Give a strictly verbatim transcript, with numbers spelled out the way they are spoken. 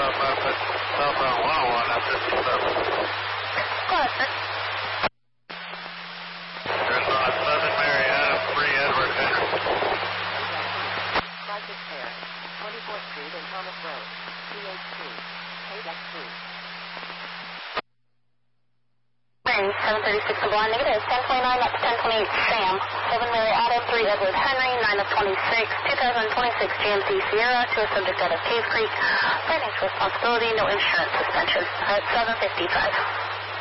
up at southbound one oh one at fifty-seven. Go ahead, sir. Arizona seven, Mary Adam, three, Edward Henry. Project Fair, twenty-fourth Street and Thomas Road, P H two, K X two. seven thirty-six of blind negative, ten twenty-nine, that's ten twenty-eight, Sam. seven Mary Adam, three Edward Henry, nine of twenty-six, two thousand twenty-six G M C Sierra, to a subject out of Cave Creek. Financial responsibility, no insurance suspension. At seven fifty-five.